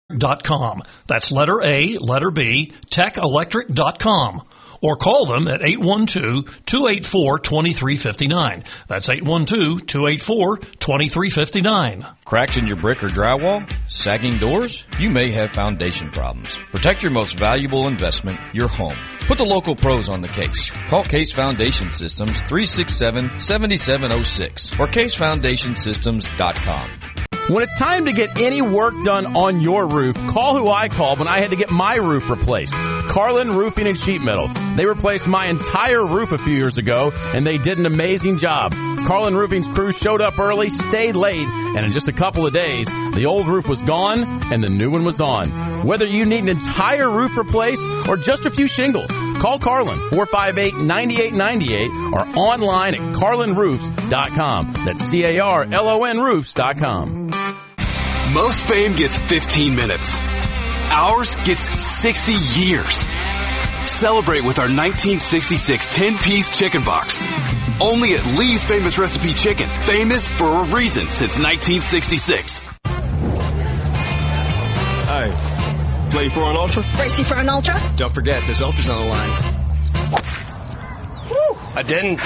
techelectric.com. That's letter A, letter B, techelectric.com. Or call them at 812-284-2359. That's 812-284-2359. Cracks in your brick or drywall? Sagging doors? You may have foundation problems. Protect your most valuable investment, your home. Put the local pros on the case. Call Case Foundation Systems 367-7706 or casefoundationsystems.com. When it's time to get any work done on your roof, call who I called when I had to get my roof replaced. Carlin Roofing and Sheet Metal. They replaced my entire roof a few years ago, and they did an amazing job. Carlin Roofing's crew showed up early, stayed late, and in just a couple of days, the old roof was gone and the new one was on. Whether you need an entire roof replaced or just a few shingles, call Carlin, 458-9898, or online at carlinroofs.com. That's CARLON roofs.com. Most fame gets 15 minutes. Ours gets 60 years. Celebrate with our 1966 10-piece chicken box. Only at Lee's Famous Recipe Chicken. Famous for a reason since 1966. Hey, play for an Ultra? Racing for an Ultra? Don't forget, there's Ultras on the line. Woo! I didn't.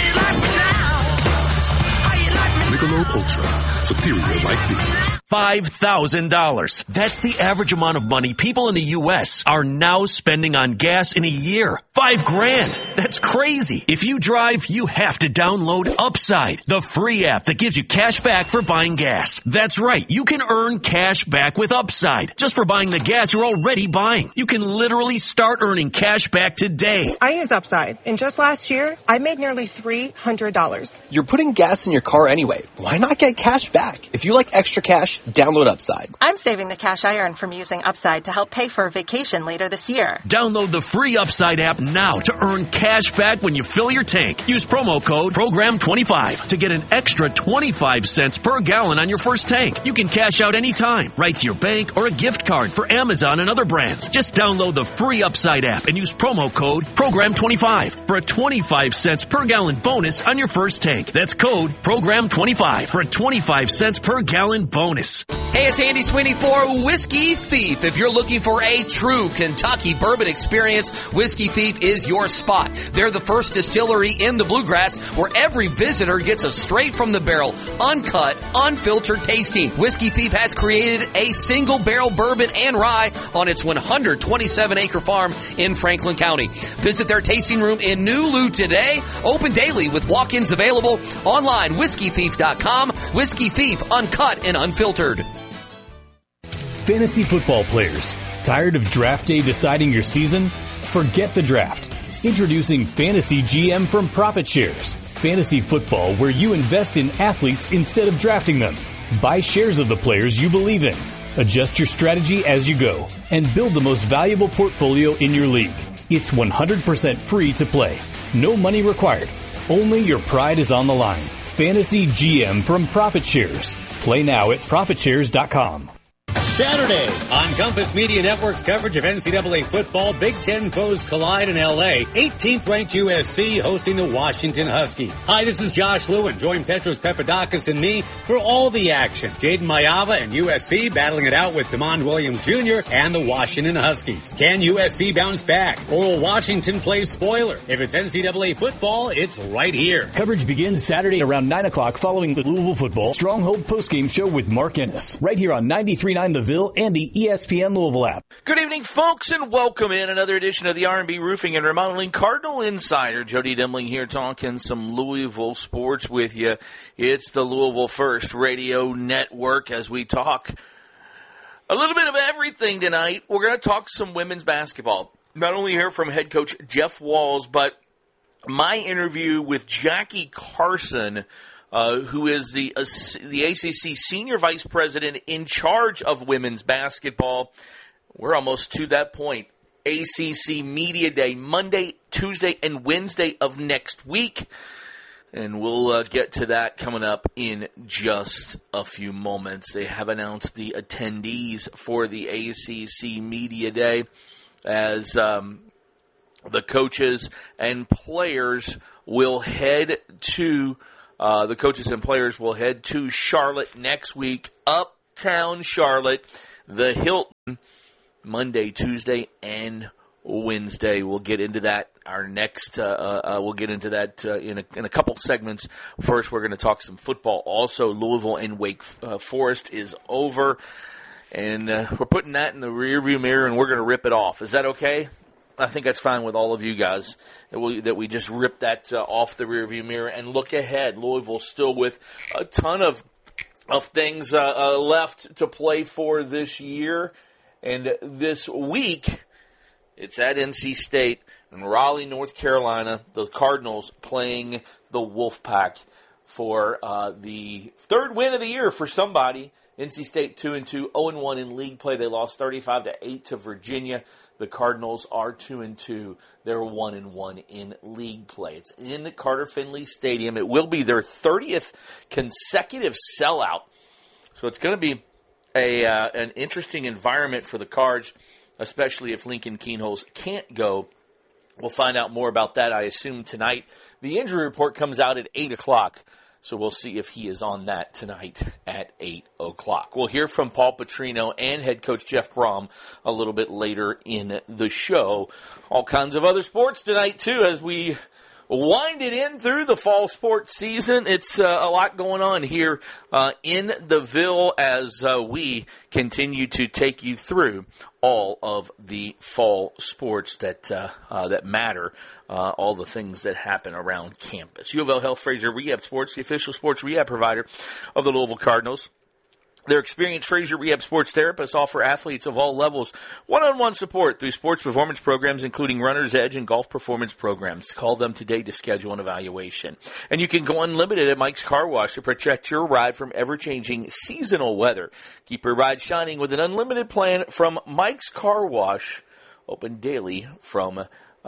Michelob Ultra. Superior like beer. $5,000. That's the average amount of money people in the U.S. are now spending on gas in a year. $5,000. That's crazy. If you drive, you have to download Upside, the free app that gives you cash back for buying gas. That's right. You can earn cash back with Upside just for buying the gas you're already buying. You can literally start earning cash back today. I use Upside, and just last year, I made nearly $300. You're putting gas in your car anyway. Why not get cash back? If you like extra cash, download Upside. I'm saving the cash I earn from using Upside to help pay for a vacation later this year. Download the free Upside app now to earn cash back when you fill your tank. Use promo code PROGRAM25 to get an extra 25 cents per gallon on your first tank. You can cash out anytime, right to your bank or a gift card for Amazon and other brands. Just download the free Upside app and use promo code PROGRAM25 for a 25 cents per gallon bonus on your first tank. That's code PROGRAM25 for a 25 cents per gallon bonus. Hey, it's Andy Sweeney for Whiskey Thief. If you're looking for a true Kentucky bourbon experience, Whiskey Thief is your spot. They're the first distillery in the Bluegrass where every visitor gets a straight from the barrel, uncut, unfiltered tasting. Whiskey Thief has created a single barrel bourbon and rye on its 127-acre farm in Franklin County. Visit their tasting room in New Lou today. Open daily with walk-ins available. Online, whiskeythief.com. Whiskey Thief, uncut and unfiltered. Fantasy football players, tired of draft day deciding your season? Forget the draft. Introducing Fantasy GM from Profit Shares. Fantasy football where you invest in athletes instead of drafting them. Buy shares of the players you believe in. Adjust your strategy as you go. And build the most valuable portfolio in your league. It's 100% free to play. No money required. Only your pride is on the line. Fantasy GM from Profit Shares. Play now at ProfitShares.com. Saturday on Compass Media Network's coverage of NCAA football, Big Ten foes collide in L.A. 18th ranked USC hosting the Washington Huskies. Hi, this is Josh Lewin. Join Petros Papadakis and me for all the action. Jaden Mayava and USC battling it out with DeMond Williams Jr. and the Washington Huskies. Can USC bounce back, or will Washington play spoiler? If it's NCAA football, it's right here. Coverage begins Saturday around 9 o'clock following the Louisville football Stronghold postgame show with Mark Ennis. Right here on 93.9 The Ville and the ESPN Louisville app. Good evening, folks, and welcome in another edition of the R&B Roofing and Remodeling Cardinal Insider. Jody Demling here talking some Louisville sports with you. It's the Louisville First Radio Network as we talk a little bit of everything tonight. We're going to talk some women's basketball. Not only hear from head coach Jeff Walz, but my interview with Jackie Carson, who is the ACC Senior Vice President in charge of women's basketball. We're almost to that point. ACC Media Day, Monday, Tuesday, and Wednesday of next week. And we'll get to that coming up in just a few moments. They have announced the attendees for the ACC Media Day as the coaches and players will head to Charlotte next week, uptown Charlotte. the Hilton Monday, Tuesday, and Wednesday. We'll get into that. Our next, we'll get into that in a couple segments. First, we're going to talk some football. Also, Louisville and Wake Forest is over, and we're putting that in the rearview mirror, and we're going to rip it off. Is that okay? I think that's fine with all of you guys, that we just rip that off the rearview mirror and look ahead. Louisville still with a ton of things left to play for this year, and this week it's at NC State in Raleigh, North Carolina. The Cardinals playing the Wolfpack for the third win of the year for somebody. NC State 2-2, 0-1 in league play. They lost 35-8 to Virginia. The Cardinals are 2-2. They're 1-1 in league play. It's in Carter Finley Stadium. It will be their 30th consecutive sellout. So it's going to be an interesting environment for the Cards, especially if Lincoln Kienholz can't go. We'll find out more about that, I assume, tonight. The injury report comes out at 8 o'clock. So we'll see if he is on that tonight at 8 o'clock. We'll hear from Paul Petrino and head coach Jeff Brom a little bit later in the show. All kinds of other sports tonight, too, as we wind it in through the fall sports season. It's a lot going on here in the Ville as we continue to take you through all of the fall sports that matter. All the things that happen around campus. U of L Health Fraser Rehab Sports, the official sports rehab provider of the Louisville Cardinals. Their experienced Fraser Rehab Sports therapists offer athletes of all levels one-on-one support through sports performance programs, including Runner's Edge and golf performance programs. Call them today to schedule an evaluation. And you can go unlimited at Mike's Car Wash to protect your ride from ever-changing seasonal weather. Keep your ride shining with an unlimited plan from Mike's Car Wash, open daily from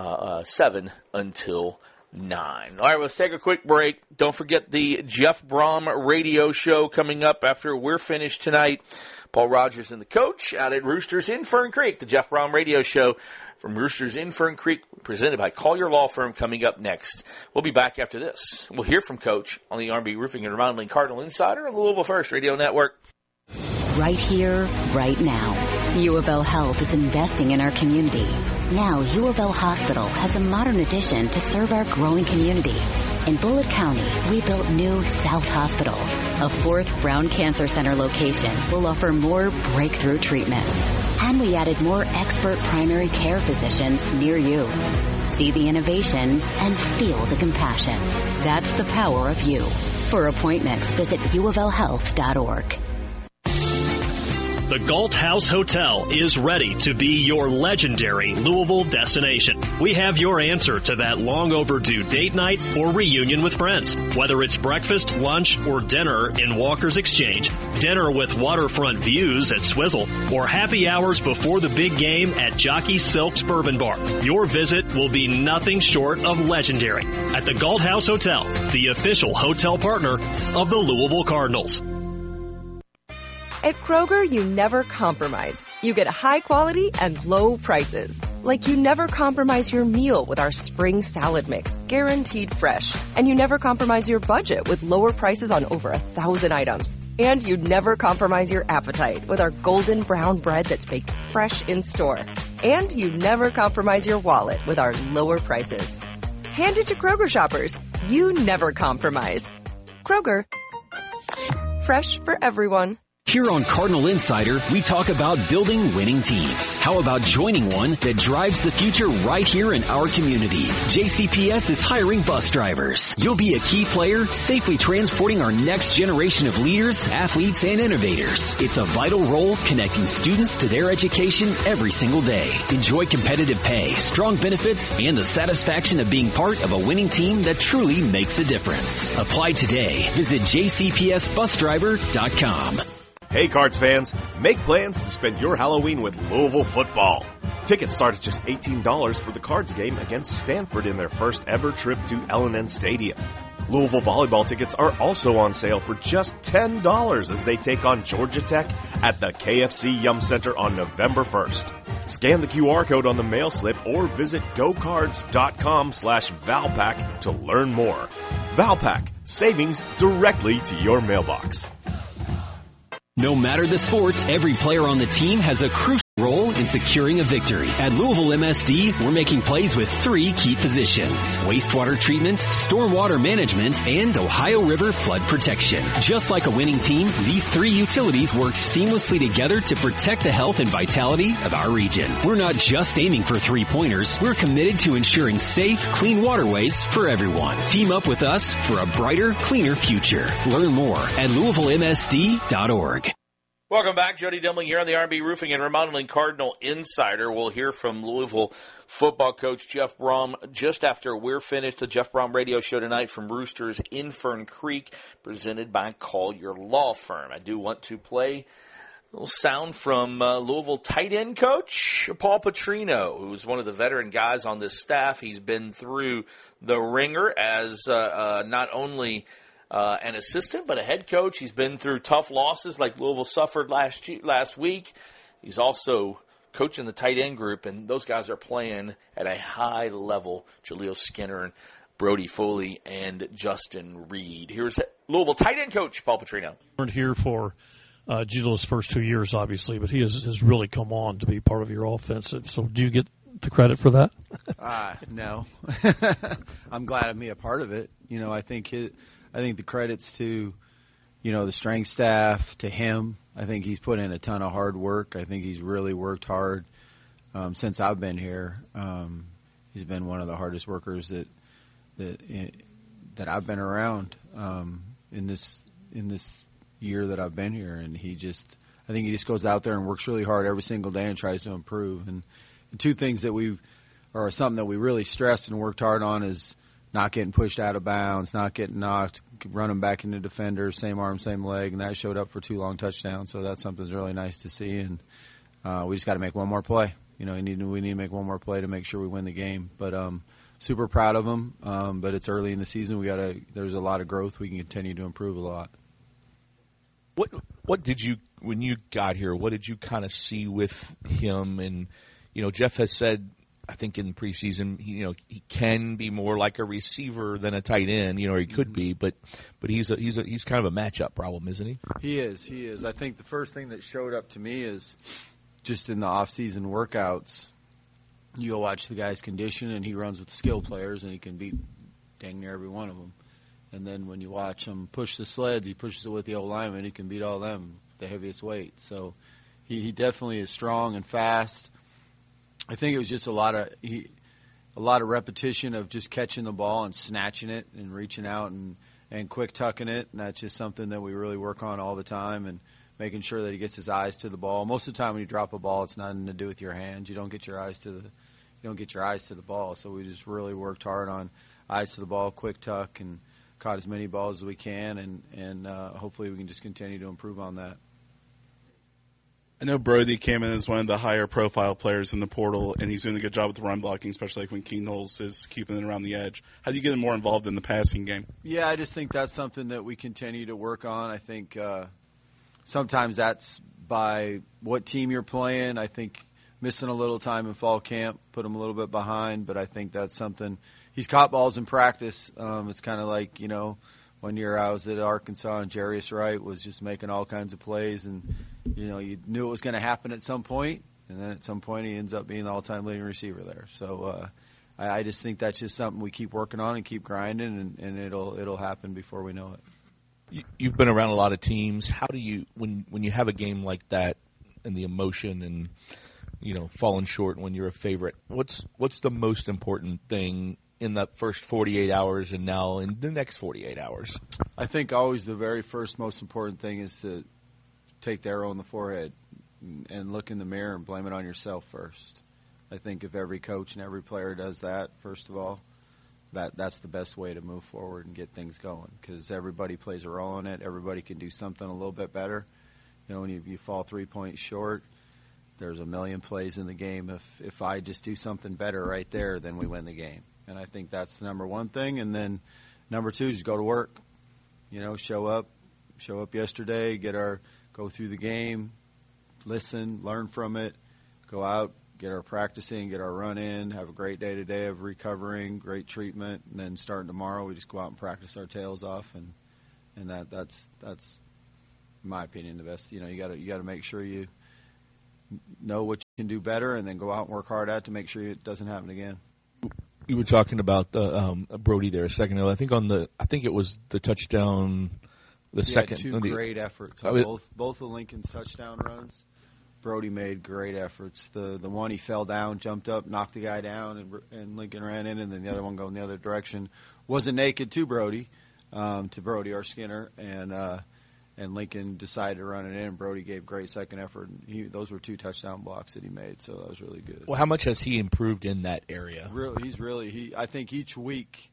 7 until 9. All right, let's take a quick break. Don't forget the Jeff Brom radio show coming up after we're finished tonight. Paul Rogers and the coach out at Roosters in Fern Creek. The Jeff Brom radio show from Roosters in Fern Creek, presented by Collier Law Firm, coming up next. We'll be back after this. We'll hear from Coach on the R&B Roofing and Remodeling Cardinal Insider and the Louisville First Radio Network. Right here, right now. U of L Health is investing in our community. Now, U of L Hospital has a modern addition to serve our growing community. In Bullitt County, we built new South Hospital. A fourth Brown Cancer Center location will offer more breakthrough treatments. And we added more expert primary care physicians near you. See the innovation and feel the compassion. That's the power of you. For appointments, visit uoflhealth.org. The Galt House Hotel is ready to be your legendary Louisville destination. We have your answer to that long overdue date night or reunion with friends. Whether it's breakfast, lunch, or dinner in Walker's Exchange, dinner with waterfront views at Swizzle, or happy hours before the big game at Jockey Silk's Bourbon Bar, your visit will be nothing short of legendary at the Galt House Hotel, the official hotel partner of the Louisville Cardinals. At Kroger, you never compromise. You get high quality and low prices. Like you never compromise your meal with our spring salad mix, guaranteed fresh. And you never compromise your budget with lower prices on over 1,000 items. And you never compromise your appetite with our golden brown bread that's baked fresh in store. And you never compromise your wallet with our lower prices. Hand it to Kroger shoppers. You never compromise. Kroger. Fresh for everyone. Here on Cardinal Insider, we talk about building winning teams. How about joining one that drives the future right here in our community? JCPS is hiring bus drivers. You'll be a key player, safely transporting our next generation of leaders, athletes, and innovators. It's a vital role connecting students to their education every single day. Enjoy competitive pay, strong benefits, and the satisfaction of being part of a winning team that truly makes a difference. Apply today. Visit jcpsbusdriver.com. Hey Cards fans, make plans to spend your Halloween with Louisville football. Tickets start at just $18 for the Cards game against Stanford in their first ever trip to L&N Stadium. Louisville volleyball tickets are also on sale for just $10 as they take on Georgia Tech at the KFC Yum Center on November 1st. Scan the QR code on the mail slip or visit gocards.com/Valpak to learn more. Valpak, savings directly to your mailbox. No matter the sport, every player on the team has a crucial role in securing a victory. At Louisville MSD, we're making plays with 3 key positions: wastewater treatment, stormwater management, and Ohio River flood protection. Just like a winning team, these 3 utilities work seamlessly together to protect the health and vitality of our region. We're not just aiming for 3-pointers. We're committed to ensuring safe, clean waterways for everyone. Team up with us for a brighter, cleaner future. Learn more at LouisvilleMSD.org. Welcome back. Jody Demling here on the R&B Roofing and Remodeling Cardinal Insider. We'll hear from Louisville football coach Jeff Brom just after we're finished. The Jeff Brom radio show tonight from Roosters in Fern Creek, presented by Collier Law Firm. I do want to play a little sound from Louisville tight end coach Paul Petrino, who's one of the veteran guys on this staff. He's been through the ringer as not only an assistant, but a head coach. He's been through tough losses like Louisville suffered last week. He's also coaching the tight end group, and those guys are playing at a high level. Jaleel Skinner and Brody Foley and Justin Reed. Here's Louisville tight end coach Paul Petrino. Weren't here for Jaleel's first 2 years, obviously, but he has really come on to be part of your offensive. So do you get the credit for that? No. I'm glad to be a part of it. You know, I think the credit's to, the strength staff, to him. I think he's put in a ton of hard work. I think he's really worked hard since I've been here. He's been one of the hardest workers that I've been around in this year that I've been here. And I think he just goes out there and works really hard every single day and tries to improve. And 2 things that something that we really stressed and worked hard on is not getting pushed out of bounds, not getting knocked, running back into defenders, same arm, same leg, and that showed up for 2 long touchdowns. So that's something that's really nice to see, and we just got to make one more play. We need to make one more play to make sure we win the game. But super proud of him. But it's early in the season. There's a lot of growth. We can continue to improve a lot. What did you, when you got here, what did you kind of see with him? And Jeff has said, I think in preseason, he can be more like a receiver than a tight end, or he could be, but he's kind of a matchup problem, isn't he? He is. I think the first thing that showed up to me is just in the off-season workouts, you go watch the guy's condition, and he runs with the skill players, and he can beat dang near every one of them. And then when you watch him push the sleds, he pushes it with the old lineman, he can beat all them, the heaviest weight. So he definitely is strong and fast. I think it was just a lot of repetition of just catching the ball and snatching it and reaching out and quick tucking it. And that's just something that we really work on all the time, and making sure that he gets his eyes to the ball. Most of the time when you drop a ball, it's nothing to do with your hands. You don't get your eyes to the ball. So we just really worked hard on eyes to the ball, quick tuck, and caught as many balls as we can. And hopefully we can just continue to improve on that. I know Brody came in as one of the higher profile players in the portal, and he's doing a good job with the run blocking, especially like when Keen Knowles is keeping it around the edge. How do you get him more involved in the passing game? Yeah, I just think that's something that we continue to work on. I think sometimes that's by what team you're playing. I think missing a little time in fall camp put him a little bit behind, but I think that's something. He's caught balls in practice. It's kind of like, one year I was at Arkansas and Jarius Wright was just making all kinds of plays, and you knew it was going to happen at some point, and then at some point he ends up being the all-time leading receiver there. So I just think that's just something we keep working on and keep grinding, and it'll happen before we know it. You've been around a lot of teams. How do you, when you have a game like that and the emotion and falling short when you're a favorite, what's the most important thing in the first 48 hours and now in the next 48 hours? I think always the very first most important thing is to take the arrow in the forehead and look in the mirror and blame it on yourself first. I think if every coach and every player does that, first of all, that's the best way to move forward and get things going, because everybody plays a role in it. Everybody can do something a little bit better. When you fall 3 points short, there's a million plays in the game. If I just do something better right there, then we win the game. And I think that's the number one thing. And then number two is go to work. Show up yesterday, go through the game, listen, learn from it, go out, get our practicing, get our run in, have a great day today of recovering, great treatment, and then starting tomorrow, we just go out and practice our tails off, and that's in my opinion, the best. You know, you got to make sure you know what you can do better, and then go out and work hard at it to make sure it doesn't happen again. You were talking about Brody there a second ago. I think it was the touchdown. Second, two great efforts. Both of Lincoln's touchdown runs, Brody made great efforts. The one he fell down, jumped up, knocked the guy down, and Lincoln ran in, and then the other one going the other direction. Wasn't naked to Brody or Skinner, and Lincoln decided to run it in. Brody gave great second effort. Those were 2 touchdown blocks that he made, so that was really good. Well, how much has he improved in that area? I think each week.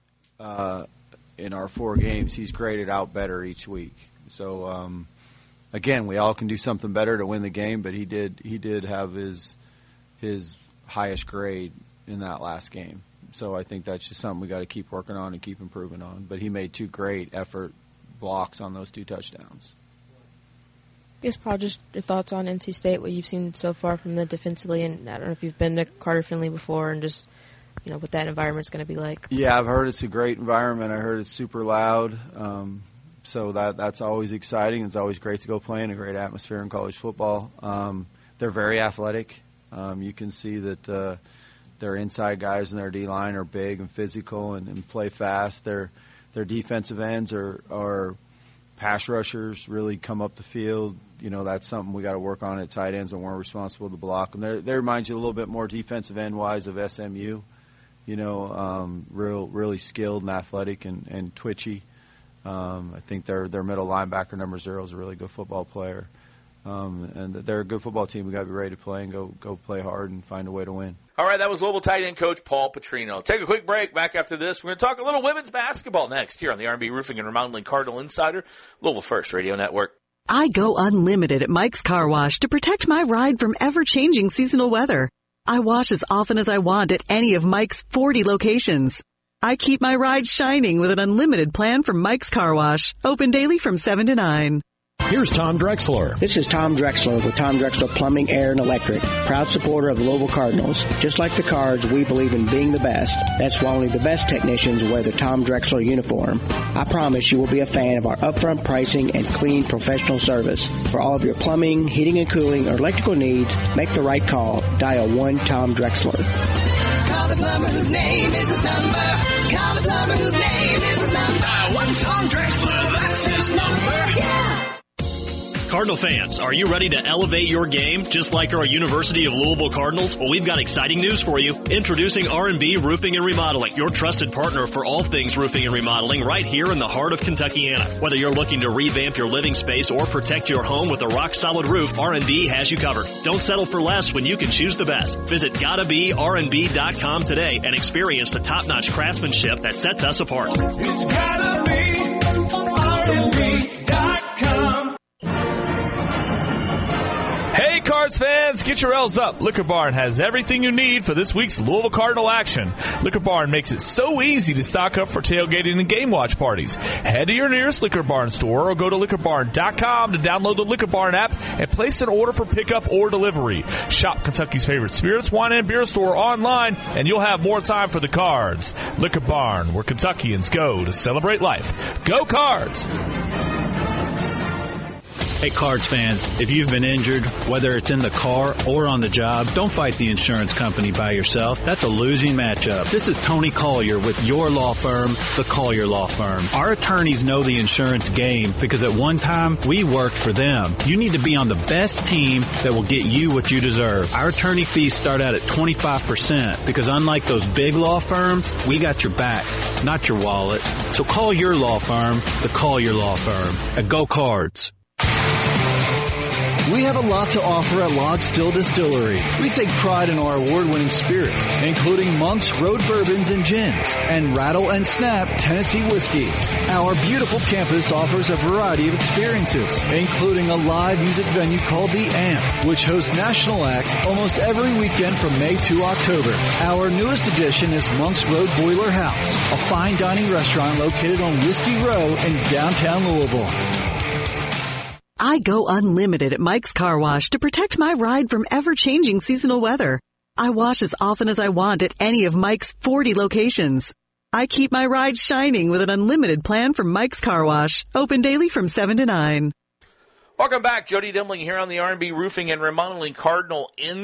In our 4 games, he's graded out better each week. So, again, we all can do something better to win the game, but he did have his highest grade in that last game. So I think that's just something we got to keep working on and keep improving on. But he made 2 great effort blocks on those 2 touchdowns. I guess, Paul, just your thoughts on NC State, what you've seen so far from them defensively, and I don't know if you've been to Carter-Finley before, and just what that environment's going to be like. Yeah, I've heard it's a great environment. I heard it's super loud, so that's always exciting. It's always great to go play in a great atmosphere in college football. They're very athletic. You can see that their inside guys and their D-line are big and physical and play fast. Their defensive ends are pass rushers, really come up the field. That's something we got to work on at tight ends when we're responsible to block. And they remind you a little bit more defensive end-wise of SMU. Really skilled and athletic and twitchy. I think their middle linebacker, number 0, is a really good football player. And they're a good football team. We got to be ready to play and go play hard and find a way to win. All right, that was Louisville tight end coach Paul Petrino. Take a quick break. Back after this, we're going to talk a little women's basketball next here on the R&B Roofing and Remodeling Cardinal Insider, Louisville First Radio Network. I go unlimited at Mike's Car Wash to protect my ride from ever-changing seasonal weather. I wash as often as I want at any of Mike's 40 locations. I keep my ride shining with an unlimited plan from Mike's Car Wash, open daily from 7 to 9. Here's Tom Drexler. This is Tom Drexler with Tom Drexler Plumbing, Air, and Electric. Proud supporter of the Louisville Cardinals. Just like the Cards, we believe in being the best. That's why only the best technicians wear the Tom Drexler uniform. I promise you will be a fan of our upfront pricing and clean professional service. For all of your plumbing, heating and cooling, or electrical needs, make the right call. Dial 1 Tom Drexler. Call the plumber whose name is his number. Call the plumber whose name is his number. Dial 1 Tom Drexler, that's his number. Yeah. Cardinal fans, are you ready to elevate your game just like our University of Louisville Cardinals? Well, we've got exciting news for you. Introducing R&B Roofing and Remodeling, your trusted partner for all things roofing and remodeling right here in the heart of Kentuckiana. Whether you're looking to revamp your living space or protect your home with a rock-solid roof, R&B has you covered. Don't settle for less when you can choose the best. Visit GottaBeRnB.com today and experience the top-notch craftsmanship that sets us apart. It's gotta be RNB.com. Hey, Cards fans, get your L's up. Liquor Barn has everything you need for this week's Louisville Cardinal action. Liquor Barn makes it so easy to stock up for tailgating and game watch parties. Head to your nearest Liquor Barn store or go to liquorbarn.com to download the Liquor Barn app and place an order for pickup or delivery. Shop Kentucky's favorite spirits, wine, and beer store online, and you'll have more time for the Cards. Liquor Barn, where Kentuckians go to celebrate life. Go Cards! Hey, Cards fans, if you've been injured, whether it's in the car or on the job, don't fight the insurance company by yourself. That's a losing matchup. This is Tony Collier with your law firm, the Collier Law Firm. Our attorneys know the insurance game because at one time, we worked for them. You need to be on the best team that will get you what you deserve. Our attorney fees start out at 25% because unlike those big law firms, we got your back, not your wallet. So call your law firm, the Collier Law Firm, at Go Cards. We have a lot to offer at Log Still Distillery. We take pride in our award-winning spirits, including Monk's Road Bourbons and Gins, and Rattle and Snap Tennessee Whiskeys. Our beautiful campus offers a variety of experiences, including a live music venue called The Amp, which hosts national acts almost every weekend from May to October. Our newest addition is Monk's Road Boiler House, a fine dining restaurant located on Whiskey Row in downtown Louisville. I go unlimited at Mike's Car Wash to protect my ride from ever-changing seasonal weather. I wash as often as I want at any of Mike's 40 locations. I keep my ride shining with an unlimited plan from Mike's Car Wash, open daily from 7 to 9. Welcome back. Jody Demling here on the R&B Roofing and Remodeling Cardinal